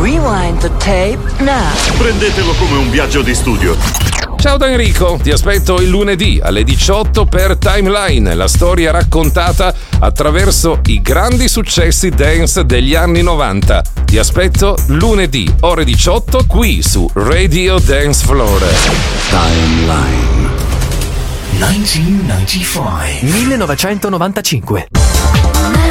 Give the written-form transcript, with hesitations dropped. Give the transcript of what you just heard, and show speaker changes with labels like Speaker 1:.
Speaker 1: Rewind the tape now.
Speaker 2: Prendetelo come un viaggio di studio.
Speaker 3: Ciao da Enrico, ti aspetto il lunedì alle 18 per Timeline, la storia raccontata attraverso i grandi successi dance degli anni 90. Ti aspetto lunedì, ore 18, qui su Radio Dance Floor.
Speaker 4: Timeline 1995.